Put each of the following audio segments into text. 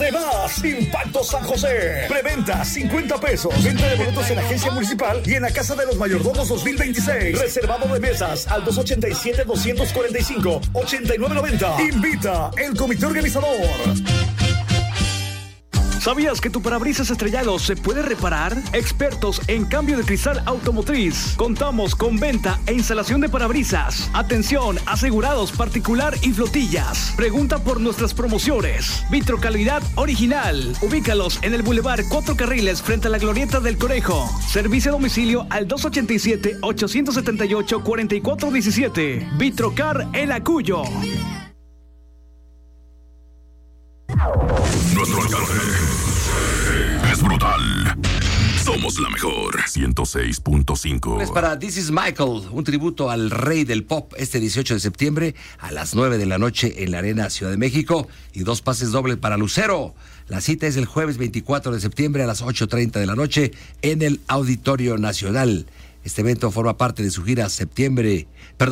de más. Impacto San José. Preventa 50 pesos. Venta de boletos en la agencia municipal y en la Casa de los Mayordomos 2026. Reservado de mesas al 287-245-8990. Invita el comité organizador. ¿Sabías que tu parabrisas estrellado se puede reparar? Expertos en cambio de cristal automotriz. Contamos con venta e instalación de parabrisas. Atención, asegurados particular y flotillas. Pregunta por nuestras promociones. Vitrocalidad original. Ubícalos en el Boulevard 4 Carriles frente a la Glorieta del Conejo. Servicio a domicilio al 287-878-4417. Vitrocar El Acuyo. Nuestro alcance es brutal. Somos la mejor. 106.5. Es para This Is Michael, un tributo al rey del pop, este 18 de septiembre a las 9 de la noche en la Arena Ciudad de México, y 2 pases dobles para Lucero. La cita es el jueves 24 de septiembre a las 8:30 de la noche en el Auditorio Nacional. Este evento forma parte de su gira Siempre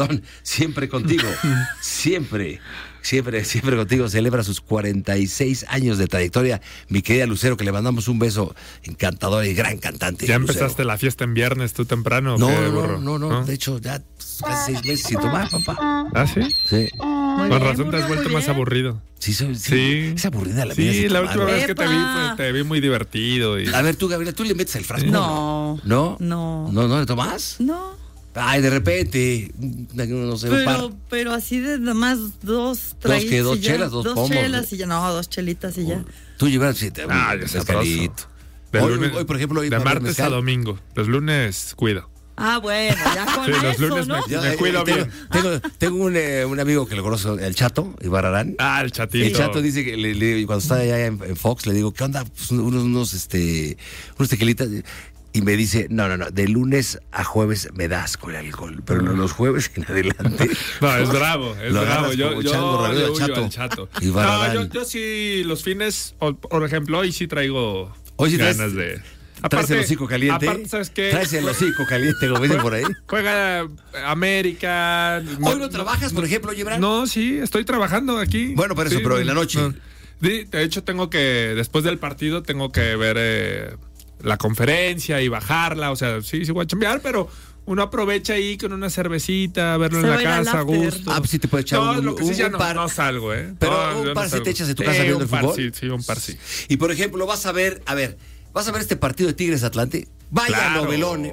Contigo. Siempre Contigo celebra sus 46 años de trayectoria. Mi querida Lucero, que le mandamos un beso encantador y gran cantante. ¿Ya Lucero. empezaste la fiesta en viernes tú temprano? No. De hecho, ya casi 6 meses sin tomar, papá. ¿Ah, sí? Sí. Con razón te has vuelto más aburrido. Sí. Es aburrida la vida. Sí, la última vez que te vi muy divertido. A ver, tú, Gabriela, ¿tú le metes el frasco? No. ¿No le tomas? No. Ay, de repente, no sé, pero así de nada más 2 traguitos. ¿Dos chelas? ¿Dos pomos? 2 chelas y ya, 2 chelitas y ya. Tú llevas ya mezcalito. Hoy, por ejemplo, de martes a domingo. Los lunes cuido. Ah, bueno, ya con sí, eso, los lunes ¿no? me cuido bien. Tengo un amigo que lo conozco, el Chato, Ibarrarán. Ah, el Chatito. El Chato dice que cuando está allá en Fox, le digo, ¿qué onda? Pues unos tequilitas. Y me dice, no, de lunes a jueves me das con el alcohol, pero los jueves en adelante. No, es bravo, es bravo. Yo al Chato. Yo sí, los fines, por ejemplo, hoy sí traigo ganas de... ¿Traes el hocico caliente? Aparte, ¿sabes qué? ¿Traes el hocico caliente, como dicen por ahí? Juega América. ¿Hoy no trabajas, por ejemplo, Gibran? No, sí, estoy trabajando aquí. Bueno, pero pero en la noche. No. De hecho, después del partido, tengo que ver la conferencia y bajarla. O sea, sí voy a chambear, pero uno aprovecha ahí con una cervecita, verlo en la casa a gusto. Pues sí te puede echar un par. No salgo, Pero un par sí te echas en tu casa viendo el fútbol. Sí, un par sí. Y, por ejemplo, vas a ver este partido de Tigres Atlante. Vaya novelón.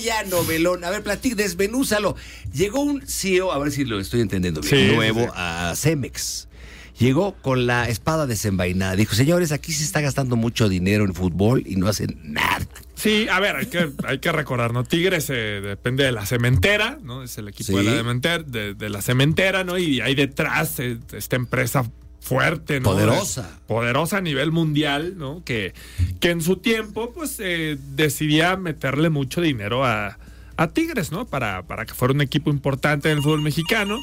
A ver, desmenúzalo. Llegó un CEO, a ver si lo estoy entendiendo bien, nuevo a Cemex. Llegó con la espada desenvainada. Dijo, señores, aquí se está gastando mucho dinero en fútbol y no hacen nada. Sí, a ver, hay que recordar, ¿no? Tigres depende de la cementera, ¿no? Es el equipo de la cementera, ¿no? Y hay detrás esta empresa fuerte, ¿no? Poderosa a nivel mundial, ¿no? Que en su tiempo, pues, decidía meterle mucho dinero a Tigres, ¿no? Para que fuera un equipo importante en el fútbol mexicano.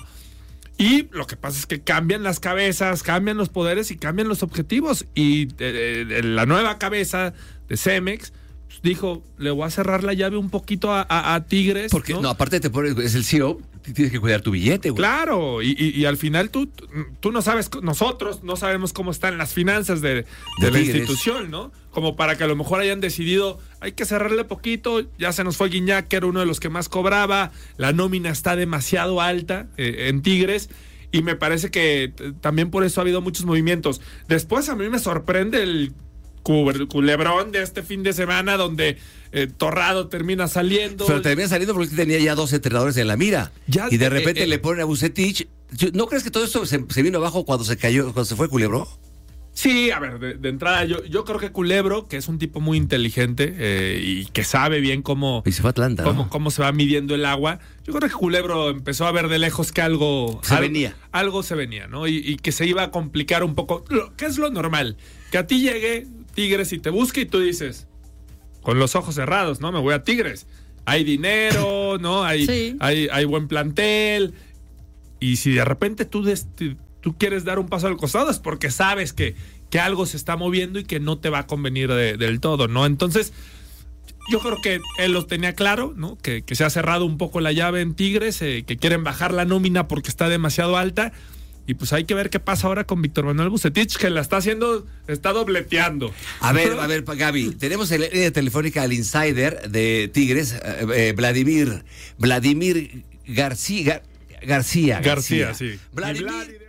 Y lo que pasa es que cambian las cabezas, cambian los poderes y cambian los objetivos. Y la nueva cabeza de Cemex dijo, le voy a cerrar la llave un poquito a Tigres. Porque, no, aparte es el CEO, tienes que cuidar tu billete, güey. Claro, y al final tú no sabes, nosotros no sabemos cómo están las finanzas de la institución, ¿no? Como para que a lo mejor hayan decidido, hay que cerrarle poquito, ya se nos fue Guiñac, que era uno de los que más cobraba, la nómina está demasiado alta en Tigres, y me parece que también por eso ha habido muchos movimientos. Después a mí me sorprende el culebrón de este fin de semana donde Torrado termina saliendo. Pero termina saliendo porque tenía ya 2 entrenadores en la mira. Y de repente le ponen a Vucetich. ¿No crees que todo esto se vino abajo cuando se fue Culebro? Sí, a ver, de entrada yo creo que Culebro, que es un tipo muy inteligente y que sabe bien cómo... Y se fue a Atlanta, cómo se va midiendo el agua. Yo creo que Culebro empezó a ver de lejos que algo se venía, ¿no? Y que se iba a complicar un poco. ¿Qué es lo normal? Que a ti llegue Tigres y te busque y tú dices, con los ojos cerrados, ¿no? Me voy a Tigres. Hay dinero, ¿no? Hay buen plantel. Y si de repente tú quieres dar un paso al costado es porque sabes que algo se está moviendo y que no te va a convenir del todo, ¿no? Entonces, yo creo que él lo tenía claro, ¿no? Que se ha cerrado un poco la llave en Tigres, que quieren bajar la nómina porque está demasiado alta. Y pues hay que ver qué pasa ahora con Víctor Manuel Vucetich, que la está dobleteando. A ver, Gaby, tenemos en la línea telefónica al insider de Tigres, Vladimir García, sí. Vladimir.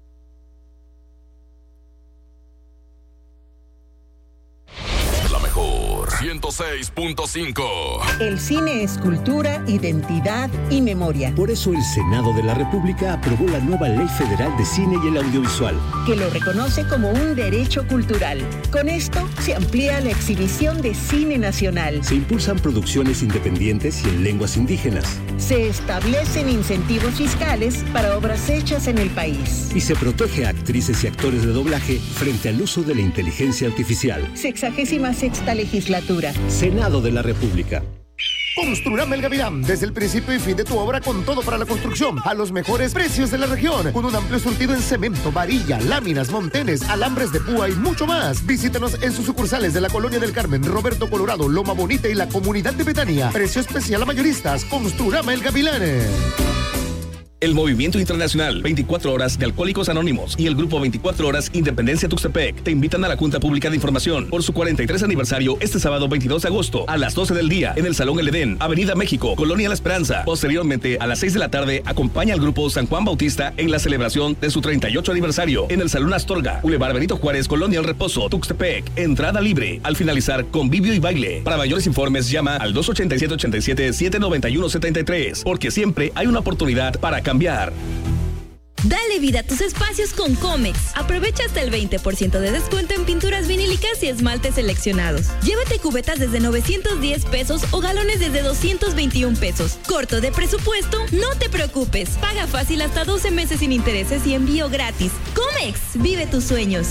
La mejor 106.5. El cine es cultura, identidad y memoria. Por eso el Senado de la República aprobó la nueva Ley Federal de Cine y el Audiovisual, que lo reconoce como un derecho cultural. Con esto se amplía la exhibición de cine nacional. Se impulsan producciones independientes y en lenguas indígenas. Se establecen incentivos fiscales para obras hechas en el país. Y se protege a actrices y actores de doblaje frente al uso de la inteligencia artificial. 66ª legislatura. Senado de la República. Construrama El Gavilán, desde el principio y fin de tu obra con todo para la construcción, a los mejores precios de la región, con un amplio surtido en cemento, varilla, láminas, montenes, alambres de púa y mucho más. Visítanos en sus sucursales de la Colonia del Carmen, Roberto Colorado, Loma Bonita y la Comunidad de Betania. Precio especial a mayoristas. Construrama El Gavilán. El Movimiento Internacional 24 Horas de Alcohólicos Anónimos y el Grupo 24 Horas Independencia Tuxtepec te invitan a la Junta Pública de Información por su 43 aniversario este sábado 22 de agosto a las 12 del día en el Salón El Edén, Avenida México, Colonia La Esperanza. Posteriormente, a las 6 de la tarde, acompaña al Grupo San Juan Bautista en la celebración de su 38 aniversario en el Salón Astorga, Boulevard Benito Juárez, Colonia El Reposo, Tuxtepec. Entrada libre. Al finalizar, convivio y baile. Para mayores informes, llama al 287-87-791-73, porque siempre hay una oportunidad para cambiar. Dale vida a tus espacios con Comex. Aprovecha hasta el 20% de descuento en pinturas vinílicas y esmaltes seleccionados. Llévate cubetas desde 910 pesos o galones desde 221 pesos. ¿Corto de presupuesto? No te preocupes. Paga fácil hasta 12 meses sin intereses y envío gratis. Comex, vive tus sueños.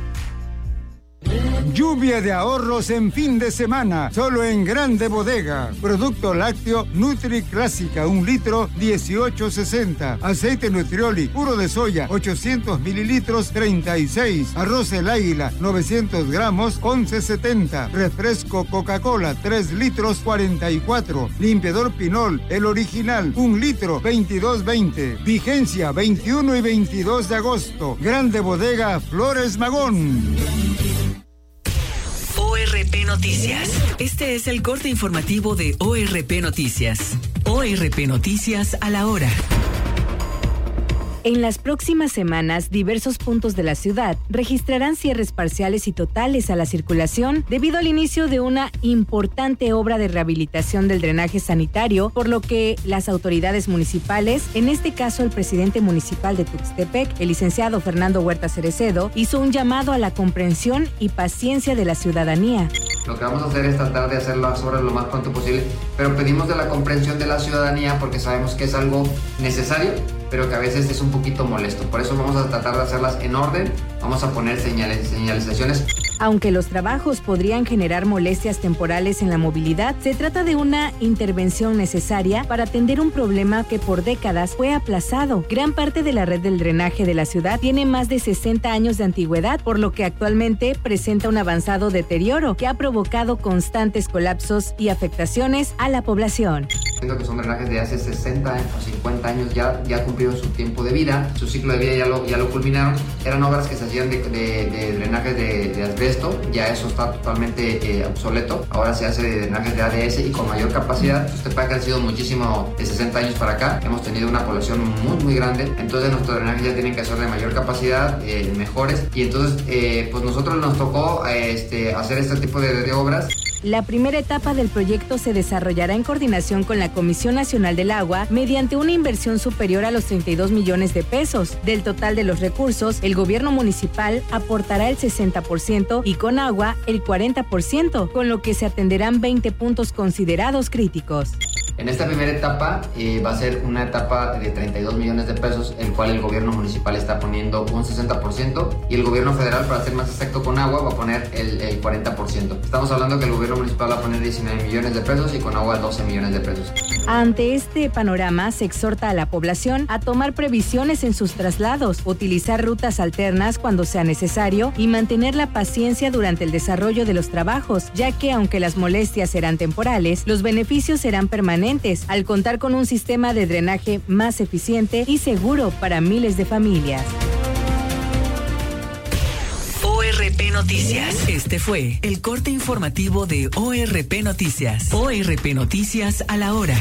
Lluvia de ahorros en fin de semana, solo en Grande Bodega. Producto lácteo Nutri Clásica, 1 litro, 18.60. Aceite Nutrioli, puro de soya, 800 mililitros, 36. Arroz El Águila, 900 gramos, 11.70. Refresco Coca-Cola, 3 litros, 44. Limpiador Pinol, el original, 1 litro, 22.20. Vigencia, 21 y 22 de agosto. Grande Bodega, Flores Magón. ORP Noticias. Este es el corte informativo de ORP Noticias. ORP Noticias a la hora. En las próximas semanas, diversos puntos de la ciudad registrarán cierres parciales y totales a la circulación debido al inicio de una importante obra de rehabilitación del drenaje sanitario, por lo que las autoridades municipales, en este caso el presidente municipal de Tuxtepec, el licenciado Fernando Huerta Cerecedo, hizo un llamado a la comprensión y paciencia de la ciudadanía. Lo que vamos a hacer es tratar de hacer las obras lo más pronto posible, pero pedimos de la comprensión de la ciudadanía porque sabemos que es algo necesario, pero que a veces es un poquito molesto. Por eso vamos a tratar de hacerlas en orden, vamos a poner señalizaciones. Aunque los trabajos podrían generar molestias temporales en la movilidad, se trata de una intervención necesaria para atender un problema que por décadas fue aplazado. Gran parte de la red del drenaje de la ciudad tiene más de 60 años de antigüedad, por lo que actualmente presenta un avanzado deterioro que ha provocado constantes colapsos y afectaciones a la población. Siento que son drenajes de hace 60 o 50 años, ya cumplieron su tiempo de vida, su ciclo de vida ya lo culminaron. Eran obras que se hacían de drenajes de asbesto, ya eso está totalmente obsoleto. Ahora se hace de drenajes de ADS y con mayor capacidad. Tuxtepec ha crecido muchísimo de 60 años para acá, hemos tenido una población muy grande, entonces nuestros drenajes ya tienen que ser de mayor capacidad, mejores, y entonces pues nosotros nos tocó hacer este tipo de obras. La primera etapa del proyecto se desarrollará en coordinación con la Comisión Nacional del Agua mediante una inversión superior a los 32 millones de pesos. Del total de los recursos, el gobierno municipal aportará el 60% y Conagua el 40%, con lo que se atenderán 20 puntos considerados críticos. En esta primera etapa va a ser una etapa de 32 millones de pesos, el cual el gobierno municipal está poniendo un 60% y el gobierno federal, para ser más exacto, Conagua va a poner el 40%. Estamos hablando que el gobierno municipal va a poner 19 millones de pesos y Conagua 12 millones de pesos. Ante este panorama, se exhorta a la población a tomar previsiones en sus traslados, utilizar rutas alternas cuando sea necesario y mantener la paciencia durante el desarrollo de los trabajos, ya que aunque las molestias serán temporales, los beneficios serán permanentes al contar con un sistema de drenaje más eficiente y seguro para miles de familias. Noticias. Este fue el corte informativo de ORP Noticias. ORP Noticias a la hora.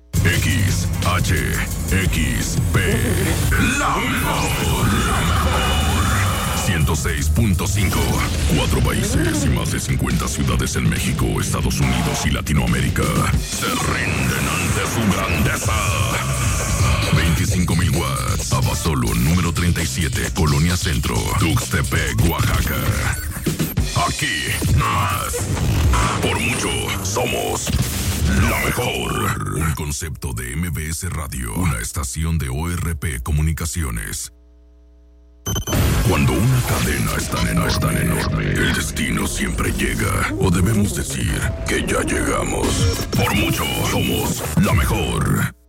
XHXP, la mejor. 106.5. 4 países y más de 50 ciudades en México, Estados Unidos y Latinoamérica se rinden ante su grandeza. 25,000 watts. Abasolo, número 37, Colonia Centro, Tuxtepec, Oaxaca. Aquí, más. Por mucho, somos la mejor. Un concepto de MBS Radio, una estación de ORP Comunicaciones. Cuando una cadena es tan enorme, el destino siempre llega. O debemos decir que ya llegamos. Por mucho, somos la mejor.